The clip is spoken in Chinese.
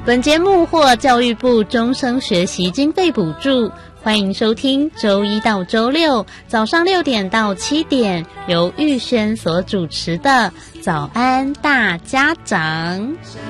本节目获教育部终生学习经费补助，欢迎收听周一到周六早上6点到7点，由玉轩所主持的早安大家长。